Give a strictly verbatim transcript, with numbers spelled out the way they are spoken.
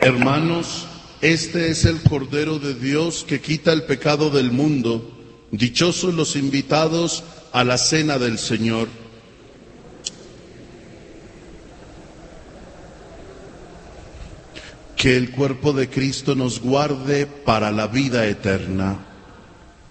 Hermanos, este es el Cordero de Dios que quita el pecado del mundo. Dichosos los invitados a la cena del Señor. Que el cuerpo de Cristo nos guarde para la vida eterna.